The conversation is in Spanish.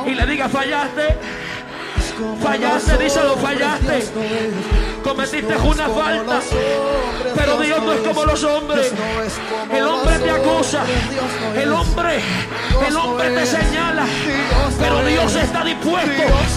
y le diga: fallaste. Fallaste, díselo, fallaste. Cometiste una falta, pero Dios no es como los hombres. El hombre te acusa, el hombre te señala, pero Dios está dispuesto